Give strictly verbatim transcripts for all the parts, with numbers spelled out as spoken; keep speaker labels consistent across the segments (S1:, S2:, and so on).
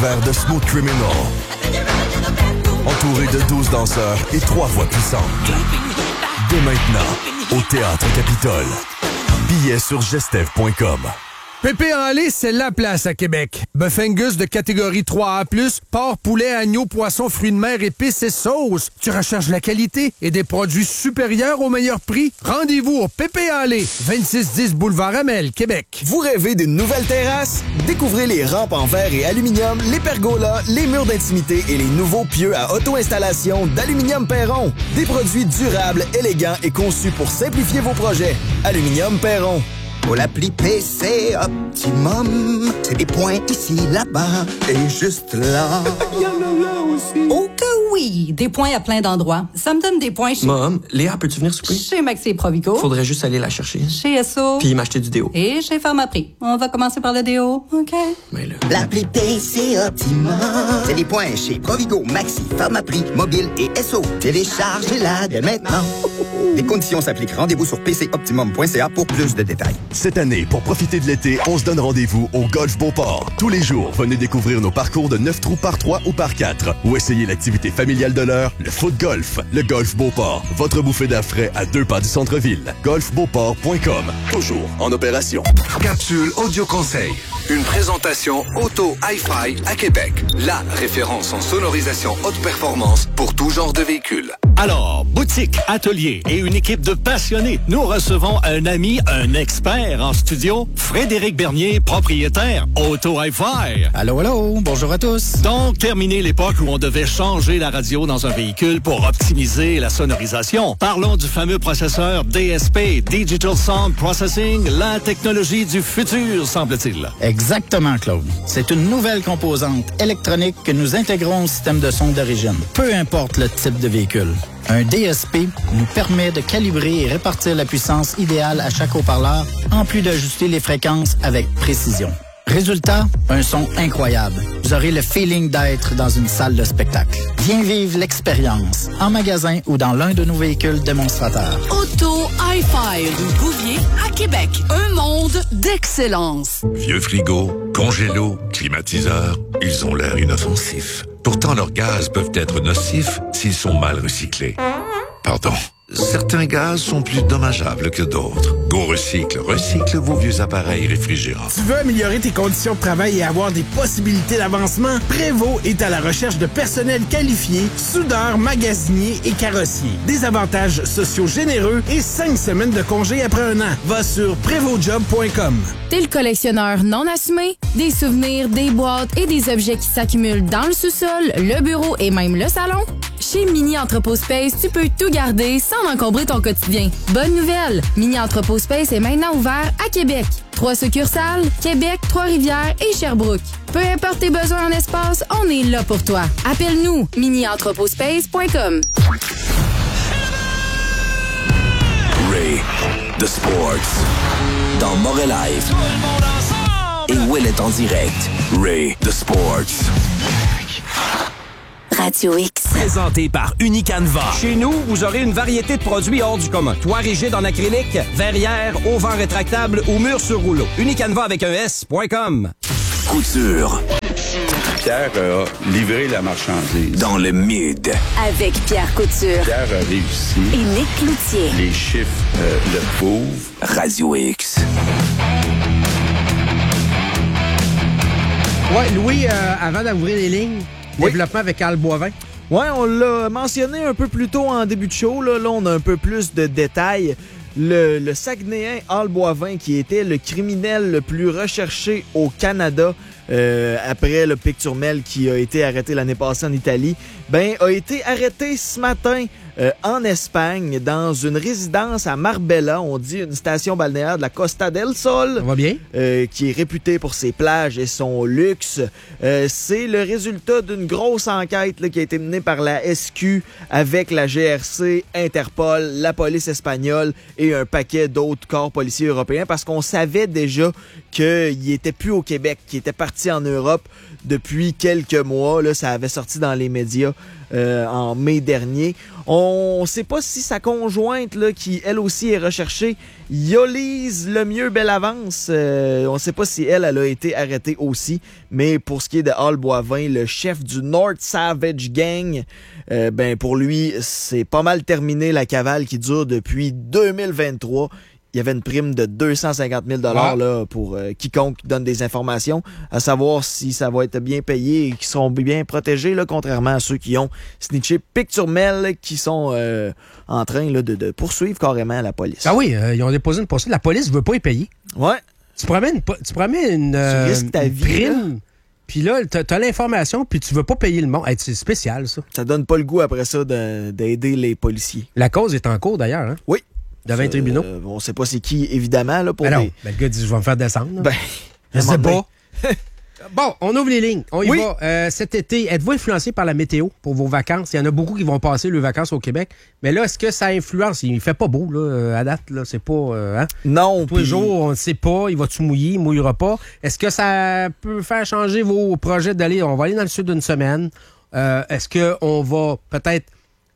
S1: l'univers de Smooth Criminal. Entouré de douze danseurs et trois voix puissantes. Dès maintenant, au Théâtre Capitole. Billets sur gestev point com.
S2: Pépé en lait, c'est la place à Québec. Bœuf Angus de catégorie trois A plus, porc, poulet, agneau, poisson, fruits de mer, épices et sauces. Tu recherches la qualité et des produits supérieurs au meilleur prix? Rendez-vous au Pépé en lait, vingt-six dix Boulevard Amel, Québec.
S3: Vous rêvez d'une nouvelle terrasse? Découvrez les rampes en verre et aluminium, les pergolas, les murs d'intimité et les nouveaux pieux à auto-installation d'Aluminium Perron. Des produits durables, élégants et conçus pour simplifier vos projets. Aluminium Perron.
S4: Pour l'appli P C Optimum, c'est des points ici, là-bas et juste là.
S5: Oh que oui! Des points à plein d'endroits. Ça me donne des points chez...
S6: Mom, Léa, peux-tu venir souper?
S5: Chez Maxi et Provigo.
S6: Faudrait juste aller la chercher.
S5: Chez S O.
S6: Puis m'acheter du déo.
S5: Et chez Pharmaprix. On va commencer par le déo, OK?
S6: Mais là...
S4: L'appli P C Optimum, c'est des points chez Provigo, Maxi, Pharmaprix, Mobile et S O. Téléchargez-la dès maintenant. Les conditions s'appliquent. Rendez-vous sur p c optimum point c a pour plus de détails.
S1: Cette année, pour profiter de l'été, on se donne rendez-vous au Golf Beauport. Tous les jours, venez découvrir nos parcours de neuf trous par trois ou par quatre ou essayez l'activité familiale de l'heure, le foot golf. Le Golf Beauport, votre bouffée d'air frais à deux pas du centre-ville. golf beauport point com, toujours en opération.
S7: Capsule Audio Conseil, une présentation Auto Hi-Fi à Québec. La référence en sonorisation haute performance pour tout genre de véhicule.
S8: Alors, boutique, atelier et une équipe de passionnés. Nous recevons un ami, un expert en studio, Frédéric Bernier, propriétaire Auto Hi-Fi.
S9: Allô, allô, bonjour à tous.
S8: Donc, terminé l'époque où on devait changer la radio dans un véhicule pour optimiser la sonorisation. Parlons du fameux processeur D S P, Digital Sound Processing, la technologie du futur, semble-t-il.
S9: Exactement, Claude. C'est une nouvelle composante électronique que nous intégrons au système de son d'origine, peu importe le type de véhicule. Un D S P nous permet de calibrer et répartir la puissance idéale à chaque haut-parleur, en plus d'ajuster les fréquences avec précision. Résultat, un son incroyable. Vous aurez le feeling d'être dans une salle de spectacle. Viens vivre l'expérience, en magasin ou dans l'un de nos véhicules démonstrateurs.
S10: Auto Hi-Fi, rue Bouvier, à Québec. Un monde d'excellence.
S11: Vieux frigo, congélo, climatiseur, ils ont l'air inoffensifs. Pourtant, leurs gaz peuvent être nocifs s'ils sont mal recyclés. Pardon. Certains gaz sont plus dommageables que d'autres. Go Recycle recycle vos vieux appareils réfrigérants.
S12: Tu veux améliorer tes conditions de travail et avoir des possibilités d'avancement? Prévost est à la recherche de personnel qualifié, soudeurs, magasiniers et carrossiers. Des avantages sociaux généreux et cinq semaines de congé après un an. Va sur prévost job point com.
S13: T'es le collectionneur non assumé? Des souvenirs, des boîtes et des objets qui s'accumulent dans le sous-sol, le bureau et même le salon? Chez Mini Entrepôt Space, tu peux tout garder sans encombrer ton quotidien. Bonne nouvelle! Mini Entrepôt Space est maintenant ouvert à Québec. Trois succursales, Québec, Trois-Rivières et Sherbrooke. Peu importe tes besoins en espace, on est là pour toi. Appelle-nous, mini entrepôt space point com.
S14: Ray, The Sports, dans Morel Live. Et Will est en direct. Ray, The Sports.
S15: Radio X.
S16: Présenté par Unicanva. Chez nous, vous aurez une variété de produits hors du commun. Toit rigide en acrylique, verrière, auvent rétractable ou mur sur rouleau. Unicanva avec un S point com.
S14: Couture.
S17: Pierre a livré la marchandise.
S14: Dans le mid.
S15: Avec Pierre Couture.
S17: Pierre a réussi.
S15: Et Nick Cloutier.
S17: Les chiffres euh, le prouvent.
S14: Radio X.
S18: Ouais, Louis, euh, avant d'ouvrir les lignes, oui. Développement avec Al Boivin.
S19: Ouais, on l'a mentionné un peu plus tôt en début de show. Là, là on a un peu plus de détails. Le, le Saguenayen Al Boivin, qui était le criminel le plus recherché au Canada euh, après le Picturmel qui a été arrêté l'année passée en Italie, ben a été arrêté ce matin euh, en Espagne dans une résidence à Marbella, on dit une station balnéaire de la Costa del Sol.
S18: Ça va bien.
S19: Euh, qui est réputée pour ses plages et son luxe. Euh, c'est le résultat d'une grosse enquête là, qui a été menée par la S Q avec la G R C, Interpol, la police espagnole et un paquet d'autres corps policiers européens parce qu'on savait déjà qu'il était plus au Québec, qu'il était parti en Europe. depuis quelques mois. Là, ça avait sorti dans les médias euh, en mai dernier. On ne sait pas si sa conjointe, là, qui elle aussi est recherchée, Yolise Lemieux Bellavance, euh, on ne sait pas si elle, elle a été arrêtée aussi. Mais pour ce qui est de Al Boivin, le chef du North Savage Gang, euh, ben pour lui, c'est pas mal terminé la cavale qui dure depuis deux mille vingt-trois. Il y avait une prime de deux cent cinquante mille dollars là, pour euh, quiconque donne des informations, à savoir si ça va être bien payé et qu'ils seront bien protégés, là, contrairement à ceux qui ont snitché Picturmel, qui sont euh, en train là, de, de poursuivre carrément la police.
S18: Ah oui, euh, ils ont déposé une poursuite. La police ne veut pas y payer.
S19: Ouais.
S18: Tu promets une, tu promets une, euh,
S19: tu risques ta
S18: une
S19: vie,
S18: prime, puis là, t'as, t'as l'information, puis tu veux pas payer le monde. Hey, c'est spécial, ça.
S19: Ça donne pas le goût après ça de, d'aider les policiers.
S18: La cause est en cours, d'ailleurs. Hein?
S19: Oui.
S18: Devant les tribunaux.
S19: Euh, on sait pas c'est qui, évidemment. Là, pour
S18: ben non,
S19: des...
S18: ben le gars dit, je vais me faire descendre. Là.
S19: Ben,
S18: je sais pas. Bon, on ouvre les lignes. On y
S19: oui.
S18: va. Euh, cet été, êtes-vous influencé par la météo pour vos vacances? Il y en a beaucoup qui vont passer leurs vacances au Québec. Mais là, est-ce que ça influence? Il fait pas beau, là, à date. Là, c'est pas... Euh, hein?
S19: Non.
S18: Tous les jours, on ne sait pas. Il va-tu mouiller? Il mouillera pas. Est-ce que ça peut faire changer vos projets d'aller... On va aller dans le sud d'une semaine. Euh, est-ce qu'on va peut-être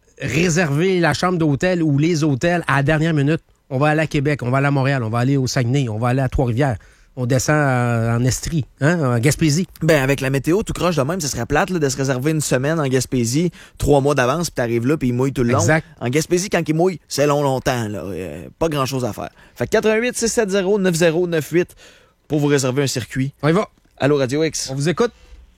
S18: réserver la chambre d'hôtel ou les hôtels à la dernière minute? On va aller à Québec, on va aller à Montréal, on va aller au Saguenay, on va aller à Trois-Rivières. On descend en Estrie, hein, en Gaspésie.
S19: Ben avec la météo, tout croche de même, ce serait plate là, de se réserver une semaine en Gaspésie, trois mois d'avance, puis t'arrives là, puis il mouille tout le long.
S18: Exact.
S19: En Gaspésie, quand il mouille, c'est long, longtemps. Là. Euh, pas grand-chose à faire. Fait que quatre un huit six sept zéro neuf zéro neuf huit pour vous réserver un circuit.
S18: On y va.
S19: Allô, Radio X.
S18: On vous écoute.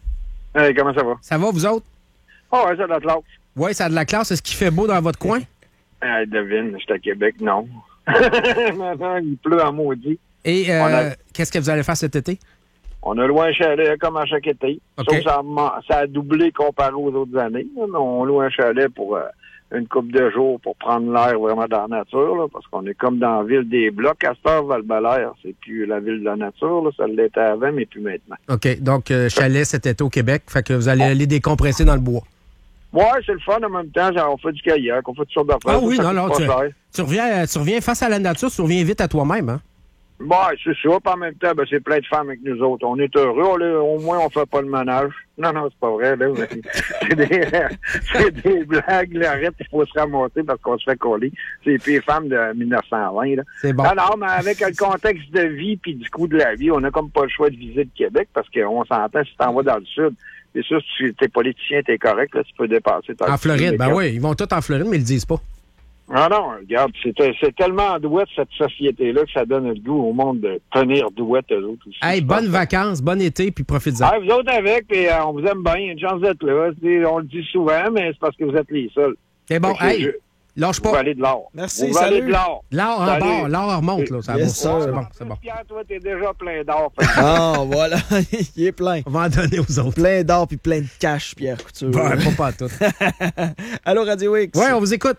S20: Hey, comment ça va?
S18: Ça va, vous autres?
S20: Oh, ouais, ça a de la classe.
S18: Oui, ça a de la classe. Est-ce qu'il fait beau dans votre coin?
S20: Hey, devine, j'étais à Québec, non. Maintenant, il pleut en maudit.
S18: Et euh,
S20: a...
S18: qu'est-ce que vous allez faire cet été?
S20: On a loué un chalet comme à chaque été.
S18: Okay.
S20: Sauf que ça a, ça a doublé comparé aux autres années. Là. On loue un chalet pour euh, une couple de jours pour prendre l'air vraiment dans la nature, là, parce qu'on est comme dans la ville des blocs. À cette heure, Val-Belair, c'est plus la ville de la nature. Là. Ça l'était avant, mais plus maintenant.
S18: OK. Donc, euh, chalet cet été au Québec. Fait que vous allez aller décompresser dans le bois.
S20: Ouais, c'est le fun en même temps. On fait du kayak, on fait toutes sortes d'affaires.
S18: Ah oui,
S20: ça,
S18: non, non. Tu,
S20: cher.
S18: tu, reviens, tu reviens face à la nature, tu reviens vite à toi-même, hein?
S20: Ouais, c'est ça. Puis en même temps, ben, c'est plein de femmes avec nous autres. On est heureux. On, là, au moins, on fait pas le ménage. Non, non, c'est pas vrai. Là. c'est, des, c'est des blagues. Là, arrête, il faut se ramonter parce qu'on se fait coller. C'est les pires femmes de dix-neuf cent vingt. Là.
S18: C'est bon.
S20: Non, non, mais avec le contexte de vie puis du coût de la vie, on a comme pas le choix de viser le Québec parce qu'on s'entend si t'en vas dans le sud. C'est sûr, si t'es politicien, t'es correct, là, tu peux dépasser ta...
S18: En Floride, ben oui, ils vont tous en Floride, mais ils le disent pas.
S20: Ah non, regarde, c'est, c'est tellement douette, cette société-là, que ça donne le goût au monde de tenir douette, eux autres aussi.
S18: Hey, bonnes vacances, bon été, puis profitez-en.
S20: Ah, vous autres avec, puis euh, on vous aime bien, il y a une chance d'être là. C'est, on le dit souvent, mais c'est parce que vous êtes les seuls.
S18: C'est bon, hey, je... lâche pas.
S20: Vous valez de l'or.
S19: Merci,
S20: vous
S19: salut.
S20: valez de l'or.
S18: L'or en bas, l'or remonte, là, ça
S19: yes,
S18: va.
S19: bon.
S18: C'est bon, c'est bon.
S20: Pierre, toi, t'es déjà plein d'or.
S19: Ah, voilà, il est plein.
S18: On va en donner aux autres.
S19: Plein d'or puis plein de cash, Pierre Couture.
S18: Bon, pas, pas tout.
S19: Allô, Radio X.
S18: Ouais, on vous écoute.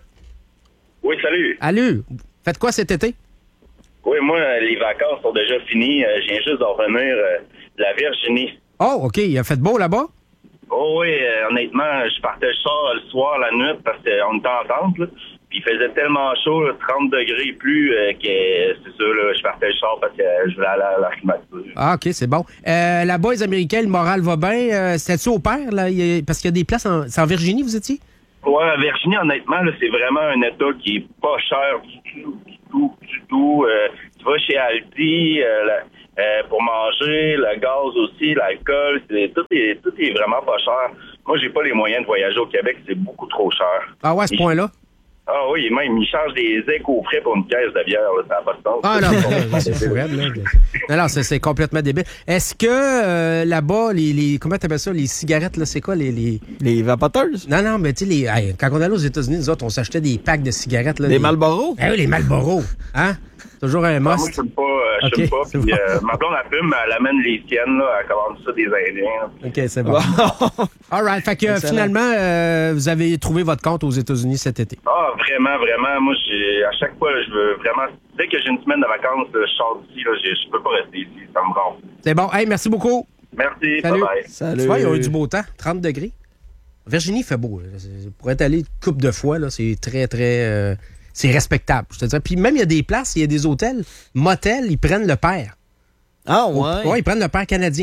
S21: Oui, salut.
S18: Allô, faites quoi cet été?
S21: Oui, moi, les vacances sont déjà finies. Je viens juste d'en revenir euh, de la Virginie.
S18: Oh, OK. Il a fait beau là-bas?
S21: Oh oui, euh, honnêtement, je partais ça le soir, la nuit, parce qu'on était en tente, là. Puis il faisait tellement chaud, là, trente degrés plus, euh, que c'est ça, là, je partais le char parce que je voulais aller à la climatiseur.
S18: Ah, OK, c'est bon. Euh, là-bas, les Américains, le moral va bien. Euh, C'était-tu au pair, là? Il y a... Parce qu'il y a des places en... C'est en Virginie, vous étiez?
S21: Ouais, la Virginie, honnêtement, là, c'est vraiment un État qui est pas cher du tout, du tout, du tout. Euh, tu vas chez Aldi euh, la, euh, pour manger, le gaz aussi, l'alcool, c'est, tout, est, tout est vraiment pas cher. Moi, j'ai pas les moyens de voyager au Québec, c'est beaucoup trop cher.
S18: Ah ouais, à ce point-là?
S21: Ah oui, même, ils chargent des éco-frais pour une caisse de bière, là, ça n'a pas de sens.
S18: Ah non, c'est fou, là. Non, non, c'est, c'est complètement débile. Est-ce que euh, là-bas, les, les comment t'appelles ça, les cigarettes, là, c'est quoi, les... Les,
S19: les vapoteuses?
S18: Non, non, mais tu sais, les, hey, quand on allait aux États-Unis, nous autres, on s'achetait des packs de cigarettes. Là,
S19: les
S18: les
S19: Marlboro?
S18: Ah oui, les Marlboro. Hein? Toujours un must.
S21: Ah, moi, je fume pas. Euh, je fume pas. Puis, bon. euh, ma blonde, elle fume, elle amène les siennes, là. Elle commande ça des Indiens. Là.
S18: OK, c'est bon. All right. Fait que euh, finalement, euh, vous avez trouvé votre compte aux États-Unis cet été.
S21: Ah, vraiment, vraiment. Moi, j'ai, à chaque fois, là, je veux vraiment. Dès que j'ai une semaine de vacances, là, je sors d'ici, là, je peux pas rester ici. Ça me rend.
S18: C'est bon. Hey, merci beaucoup.
S21: Merci.
S18: Salut.
S21: Bye-bye.
S19: Salut.
S18: Tu vois, ils ont eu du beau temps. trente degrés. Virginie fait beau. Là. Pour être allé une couple de fois, là, c'est très, très. Euh, c'est respectable, je te dirais. Puis même, il y a des places, il y a des hôtels, motels, ils prennent le père.
S19: Ah, ouais?
S18: Oui, ils prennent le père canadien.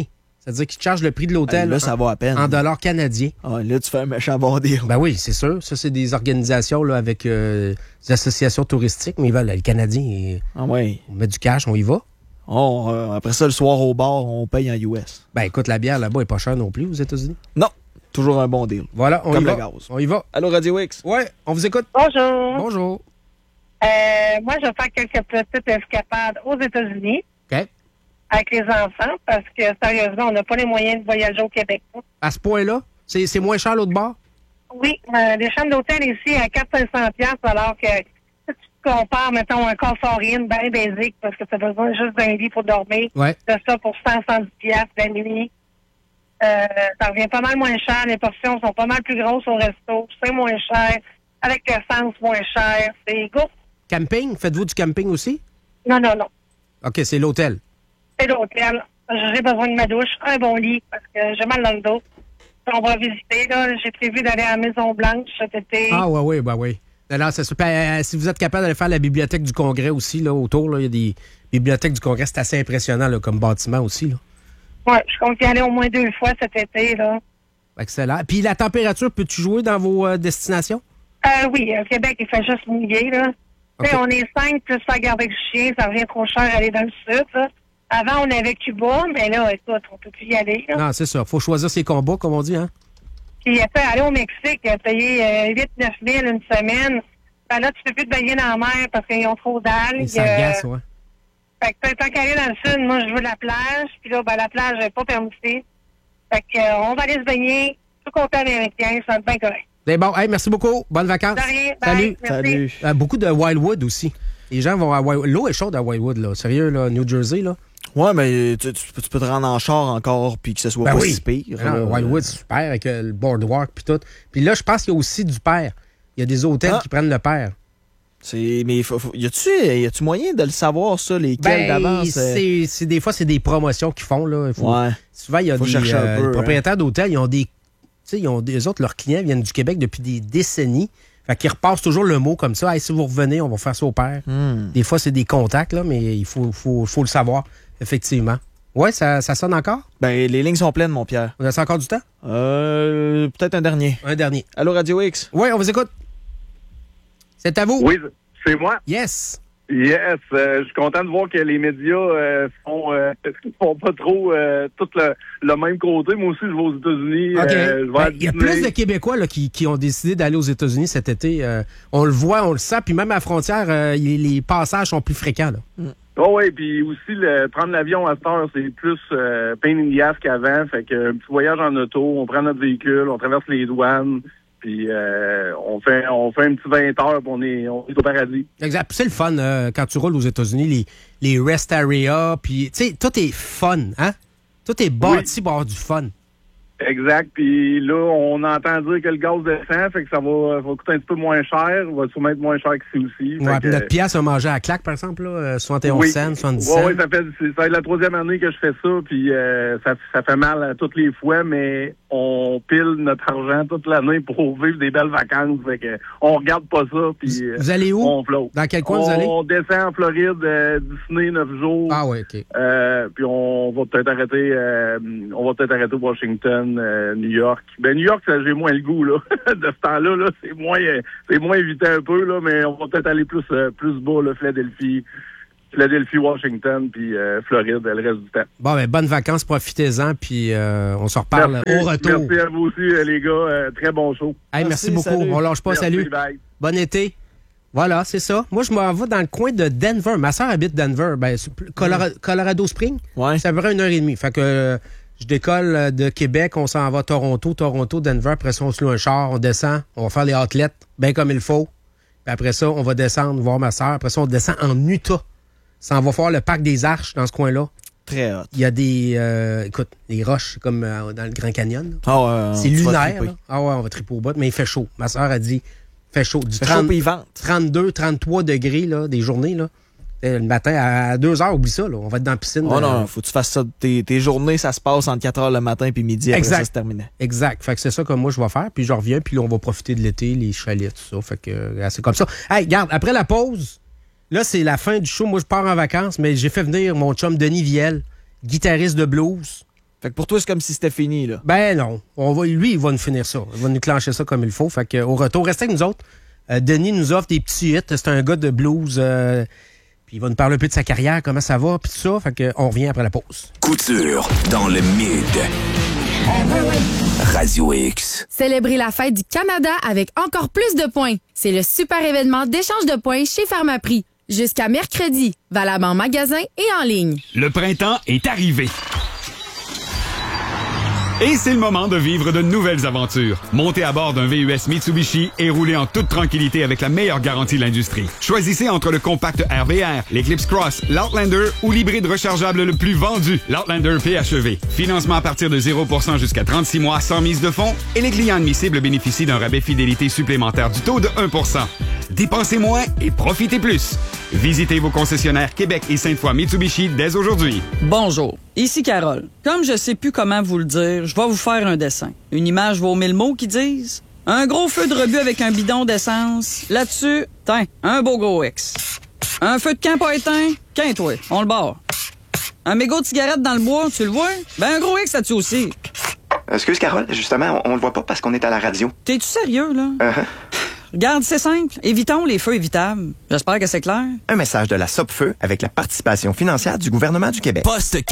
S18: C'est-à-dire qu'ils te chargent le prix de l'hôtel
S19: Hey, là, ça
S18: en,
S19: va à peine.
S18: en dollars canadiens.
S19: Ah, là, tu fais un méchant bon deal.
S18: Ben oui, c'est sûr. Ça, c'est des organisations là, avec euh, des associations touristiques, mais ils veulent, les Canadiens, ils-
S19: Ah ouais.
S18: on met du cash, on y va.
S19: On, euh, après ça, le soir au bar, on paye en U S.
S18: Ben écoute, la bière là-bas est pas chère non plus aux États-Unis.
S19: Non, toujours un bon deal.
S18: Voilà, on
S19: Comme
S18: y
S19: le
S18: va.
S19: gaz.
S18: On y va.
S19: Allô, Radio X?
S18: Ouais, on vous écoute.
S2: Bonjour.
S18: Bonjour.
S2: Euh, moi, je vais faire quelques petites escapades aux États-Unis
S18: OK.
S2: avec les enfants parce que, sérieusement, on n'a pas les moyens de voyager au Québec.
S18: À ce point-là, c'est c'est moins cher l'autre bord?
S2: Oui, euh, les chambres d'hôtel ici à quatre cents à cinq cents alors que si tu compares, mettons, un confort in bien basique parce que tu as besoin juste d'un lit pour dormir,
S18: Ouais.
S2: de ça pour cent à cent dix la nuit. Euh, ça revient pas mal moins cher. Les portions sont pas mal plus grosses au resto. C'est moins cher. Avec l'essence moins cher. C'est go.
S18: Camping? Faites-vous du camping aussi?
S2: Non, non, non.
S18: OK, c'est l'hôtel.
S2: C'est l'hôtel. J'ai besoin de ma douche, un bon lit, parce que j'ai mal dans le dos. On va visiter, là. J'ai prévu d'aller à la Maison-Blanche cet été.
S18: Ah ouais, oui, ben oui. Non, non, c'est super. Euh, si vous êtes capable d'aller faire la bibliothèque du Congrès aussi, là, autour, là, il y a des bibliothèques du Congrès, c'est assez impressionnant là, comme bâtiment aussi. Là.
S2: Ouais, je compte y aller au moins deux fois cet été, là.
S18: Excellent. Puis la température, peux-tu jouer dans vos euh, destinations?
S2: Euh, oui, au Québec, il fait juste mouiller, là.
S18: OK.
S2: Tu sais, on est cinq, plus faire garder le chien, ça revient trop cher aller dans le sud, là. Avant, on avait Cuba, mais là, écoute, on peut plus y aller, là.
S18: Non, c'est ça. Faut choisir ses combats, comme on dit, hein?
S2: Puis, après, aller au Mexique, euh, payer euh, huit neuf mille une semaine. Ben là, tu peux plus te baigner dans la mer parce qu'ils ont trop d'algues.
S18: Les sargasses, ouais.
S2: Fait que tant qu'aller dans le sud, moi, je veux la plage. Puis là, ben, la plage n'est pas permise. Fait que, euh, on va aller se baigner. Tout côté américain, ça va être bien correct.
S18: C'est bon. Hey, merci beaucoup. Bonnes vacances.
S2: De rien. Bye.
S18: Salut.
S2: Merci.
S19: Salut.
S18: Euh, beaucoup de Wildwood aussi. Les gens vont à Wildwood. L'eau est chaude à Wildwood, là. Sérieux, là. New Jersey, là.
S19: Ouais, mais tu, tu peux tu peux te rendre en char encore puis que ce soit
S18: Ben
S19: pas
S18: oui.
S19: si pire.
S18: Non,
S19: là.
S18: Wildwood, c'est super avec euh, le boardwalk puis tout. Puis là, je pense qu'il y a aussi du père. Il y a des hôtels
S19: Ah.
S18: qui prennent le père.
S19: C'est, mais faut, faut- y a-tu, y a-tu moyen de le savoir, ça, lesquels
S18: Ben,
S19: d'avance? euh?
S18: c'est, c'est des fois, c'est des promotions qu'ils font. Là. Il faut-
S19: Ouais.
S18: Souvent, il y a
S19: Faut
S18: des
S19: chercher un
S18: euh,
S19: peu,
S18: les
S19: hein.
S18: propriétaires d'hôtels, ils ont des. Tu sais, ils ont des autres, leurs clients viennent du Québec depuis des décennies. Fait qu'ils repassent toujours le mot comme ça. Hey, si vous revenez, on va faire ça au père.
S19: Hmm.
S18: Des fois, c'est des contacts, là, mais il faut, faut, faut le savoir, effectivement. Ouais, ça, ça sonne encore?
S19: Ben, les lignes sont pleines, mon Pierre.
S18: On a encore du temps?
S19: Euh, peut-être un dernier.
S18: Un dernier.
S19: Allô, Radio X?
S18: Oui, on vous écoute. C'est à vous.
S22: Oui, c'est moi.
S18: Yes.
S22: Yes, euh, je suis content de voir que les médias euh, font, euh, font pas trop euh, tout le, le même côté. Moi aussi, je vais aux États-Unis.
S18: OK.
S22: euh, je vais
S18: Ben,
S22: à
S18: il y a
S22: Disney.
S18: plus de Québécois là, qui, qui ont décidé d'aller aux États-Unis cet été. Euh, on le voit, on le sent. Puis même à la frontière, euh, les, les passages sont plus fréquents. Là.
S22: Oh oui, puis aussi, le, prendre l'avion à cette heure, c'est plus euh, pain in the ass qu'avant. Fait que un petit voyage en auto, on prend notre véhicule, on traverse les douanes, puis euh, on fait on fait un petit vingt heures, puis on est, on est au paradis.
S18: Exact. Puis c'est le fun euh, quand tu roules aux États-Unis, les, les rest areas. Puis, tu sais, tout est fun, hein? Tout est bâti pour avoir du fun.
S22: Exact. Puis là, on entend dire que le gaz descend, fait que ça va, va coûter un petit peu moins cher, va sûrement être moins cher qu'ici aussi.
S18: Ouais,
S22: Fait
S18: puis
S22: que-
S18: notre pièce a mangé à la claque, par exemple, là, euh, soixante et onze
S22: Oui.
S18: cents, soixante-dix
S22: Ouais,
S18: cents.
S22: ouais, ça fait, c'est- ça fait la troisième année que je fais ça, puis euh, ça, ça fait mal à toutes les fois, mais on pile notre argent toute l'année pour vivre des belles vacances. Fait que on regarde pas ça, puis euh,
S18: Vous allez où?
S22: on flotte.
S18: Dans quel coin
S22: on,
S18: vous allez?
S22: On descend en Floride, euh, Disney, neuf jours.
S18: Ah ouais, OK.
S22: Euh, puis on va peut-être arrêter, euh, on va peut-être arrêter Washington, euh, New York. Ben New York, ça, j'ai moins le goût là. De ce temps-là, là, c'est moins, euh, c'est moins évité un peu là, mais on va peut-être aller plus, euh, plus bas, là, Philadelphie, Philadelphie, Washington, puis euh, Floride, le reste du temps.
S18: Bon, ben, bonnes vacances, profitez-en, puis euh, on se reparle
S22: Merci,
S18: au retour.
S22: Merci à vous aussi, euh, les gars. Euh, très bon show.
S18: Hey, merci, beaucoup.
S22: salut.
S18: On lâche pas.
S22: Merci,
S18: Salut.
S22: bye.
S18: Bon été. Voilà, c'est ça. Moi, je m'en vais dans le coin de Denver. Ma soeur habite Denver. Ben, c'est plus- Colora- Colorado Springs.
S19: Ouais.
S18: C'est à peu près une heure et demie. Fait que euh, je décolle euh, de Québec, on s'en va à Toronto, Toronto, Denver. Après ça, on se loue un char, on descend, on va faire les outlets, bien comme il faut. Puis après ça, on va descendre voir ma soeur. Après ça, on descend en Utah. Ça, on va voir le parc des Arches dans ce coin-là.
S19: Très hot.
S18: Il y a des... euh, écoute, les roches, c'est comme euh, dans le Grand Canyon. là.
S19: Ah ouais,
S18: C'est
S19: tu vas
S18: lunaire.
S19: triper.
S18: Là. Ah ouais, on va triper au bout, mais il fait chaud. Ma soeur a dit, fait chaud. Du
S19: Fait chaud, puis il vente.
S18: trente-deux, trente-trois degrés, là, des journées, là. Euh, Le matin, à deux heures, oublie ça, là. On va être dans la piscine.
S19: Oh
S18: euh,
S19: non, faut que tu fasses ça. Tes, tes journées, ça se passe entre quatre heures le matin puis midi. Après
S18: Exact.
S19: ça, c'est terminé.
S18: Exact. Fait que c'est ça que moi, je vais faire. Puis je reviens, puis là, on va profiter de l'été, les chalets, tout ça. Fait que euh, c'est comme ça. Hey, regarde, après la pause, là, c'est la fin du show. Moi, je pars en vacances, mais j'ai fait venir mon chum Denis Viel, guitariste de blues.
S19: Fait que pour toi, c'est comme si c'était fini, là.
S18: Ben non. On va, lui, il va nous finir ça. Il va nous clencher ça comme il faut. Fait que, au retour, restez avec nous autres. Euh, Denis nous offre des petits hits. C'est un gars de blues. Euh, puis il va nous parler un peu de sa carrière, comment ça va, puis tout ça. Fait que on revient après la pause.
S14: Couture dans le mid. Radio X.
S13: Célébrez la fête du Canada avec encore plus de points. C'est le super événement d'échange de points chez Pharmaprix. Jusqu'à mercredi, valable en magasin et en ligne.
S3: Le printemps est arrivé. Et c'est le moment de vivre de nouvelles aventures. Montez à bord d'un V U S Mitsubishi et roulez en toute tranquillité avec la meilleure garantie de l'industrie. Choisissez entre le compact R V R, l'Eclipse Cross, l'Outlander ou l'hybride rechargeable le plus vendu, l'Outlander P H E V. Financement à partir de zéro pour cent jusqu'à trente-six mois sans mise de fonds et les clients admissibles bénéficient d'un rabais fidélité supplémentaire du taux de un pour cent. Dépensez moins et profitez plus. Visitez vos concessionnaires Québec et Sainte-Foy Mitsubishi dès aujourd'hui.
S5: Bonjour, ici Carole. Comme je sais plus comment vous le dire, je vais vous faire un dessin. Une image vaut mille mots qui disent un gros feu de rebut avec un bidon d'essence. Là-dessus, tiens, un beau gros X. Un feu de camp pas éteint, qu'un-toi, on le barre. Un mégot de cigarette dans le bois, tu le vois? Ben un gros X là-dessus aussi.
S23: Excuse Carole, justement, on, on le voit pas parce qu'on est à la radio.
S5: T'es-tu sérieux, là?
S23: Uh-huh.
S5: Regarde, c'est simple. Évitons les feux évitables. J'espère que c'est clair.
S23: Un message de la Sopfeu avec la participation financière du gouvernement du Québec.
S14: Poste